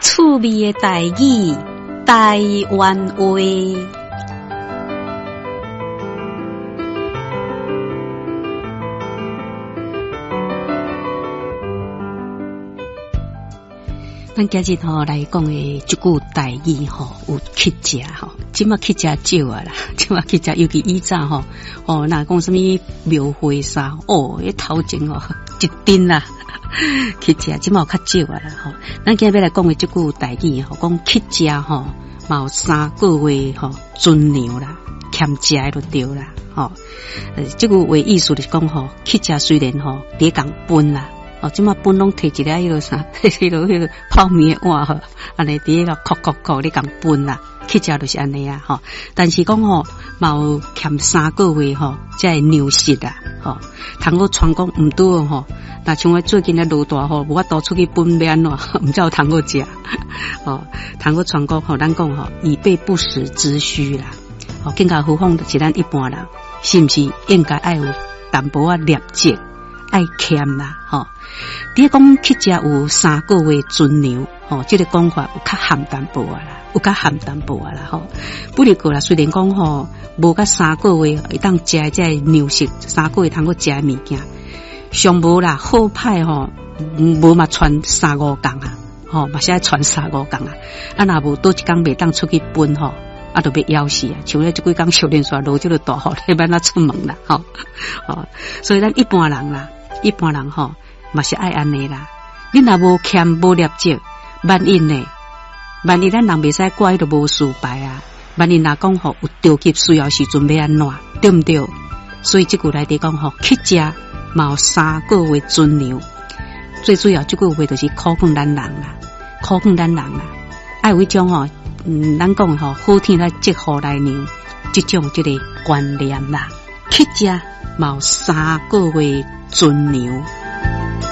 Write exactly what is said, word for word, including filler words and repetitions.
趣味的台语，台湾话。咱今日吼来讲的这句台语吼，有去食吼，即马去食少啊啦，即马去食，尤其以前吼，哦，那讲什么庙会啥，哦，迄头前哦一吨啦，去食，即马有较少啊啦吼。咱今日要来讲的这句台语吼，讲去食吼，嘛有三个月吼尊娘啦，欠食的就对啦，吼。呃，这句话意思就是讲吼，去食虽然吼别讲分啦。哦，即马本拢摕一个迄个啥，迄个迄个泡面碗吼，安尼伫迄个扣扣扣咧讲分啦，去食就是安尼啊吼。但是讲吼，嘛有欠三个月吼，才会牛食啦吼。通过传讲毋拄吼，那像我最近咧落大吼，无法度出去分娩咯，毋才有通过食。哦，通过传讲吼，咱讲吼，以备不时之需啦。哦，更加何况是咱一般人，是毋是应该爱有淡薄仔劣质？爱欠啦，吼！你讲去食有三个月尊牛，吼，这个讲法有较含淡薄啊啦，有较含淡薄啊啦，吼。不离过啦，虽然讲吼无甲三个月会当食这牛食，三个月通过食物件，上无啦好歹吼，无嘛传三五工啊，吼，嘛是爱传三五工啊。啊，若无多一工袂当出去奔吼。啊，都要枵死啊！像咧即几工小连续落即个大雨，你免哪出门啦，吼哦。所以咱一般人啦，一般人吼嘛是爱安尼啦。你若无欠无业绩，万一呢？万一咱人袂使怪都无事败啊！万一若讲吼有着急需要时阵要安怎，对毋对？所以即句来底讲吼，去食嘛有三个月尊牛。最主要即句话就是考验咱人啦，考验咱人啦，爱有一种吼。嗯，咱讲吼，好天来祝福来年，这种这个观念啦，去食嘛有三个月尊牛。